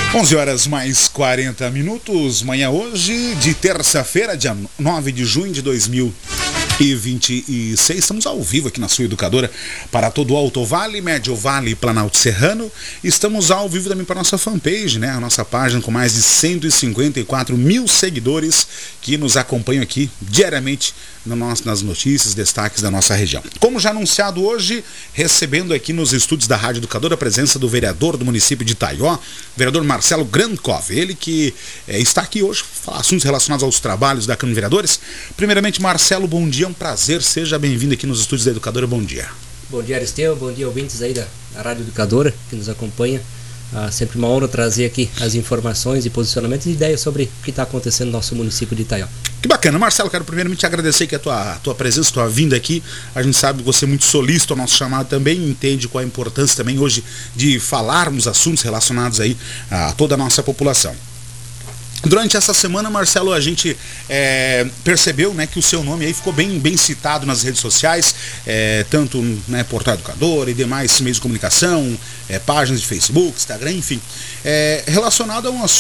11 horas mais 40 minutos, manhã hoje de terça-feira, dia 9 de junho de 2026. Estamos ao vivo aqui na sua educadora para todo o Alto Vale, Médio Vale e Planalto Serrano. Estamos ao vivo também para a nossa fanpage, né? A nossa página com mais de 154 mil seguidores que nos acompanham aqui diariamente nas notícias, destaques da nossa região. Como já anunciado hoje, recebendo aqui nos estúdios da Rádio Educadora a presença do vereador do município de Itaió, vereador Marcelo Grandkov, ele que está aqui hoje para falar assuntos relacionados aos trabalhos da Câmara de Vereadores. Primeiramente, Marcelo, bom dia, é um prazer, seja bem-vindo aqui nos estúdios da Educadora, bom dia. Bom dia, Aristeu, bom dia, ouvintes aí da Rádio Educadora que nos acompanha. Sempre uma honra trazer aqui as informações e posicionamentos e ideias sobre o que está acontecendo no nosso município de Itaió. Que bacana, Marcelo, quero primeiramente agradecer que a tua presença, a tua vinda aqui. A gente sabe que você é muito solícito ao nosso chamado também, entende qual a importância também hoje de falarmos assuntos relacionados aí a toda a nossa população. Durante essa semana, Marcelo, a gente percebeu, né, que o seu nome aí ficou bem citado nas redes sociais, tanto, né, Portal Educador e demais meios de comunicação, páginas de Facebook, Instagram, enfim, relacionado a um assunto